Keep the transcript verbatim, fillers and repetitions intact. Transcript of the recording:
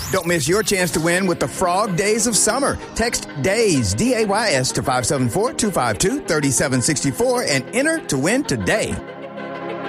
Don't miss your chance to win with the Frog Days of Summer. Text DAYS, D A Y S, to five seven four, two five two, three seven six four and enter to win today.